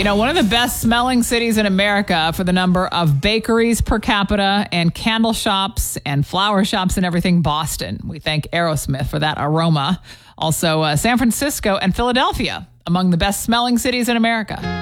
One of the best smelling cities in America for the number of bakeries per capita and candle shops and flower shops and everything, Boston. We thank Aerosmith for that aroma. Also, San Francisco and Philadelphia among the best smelling cities in America.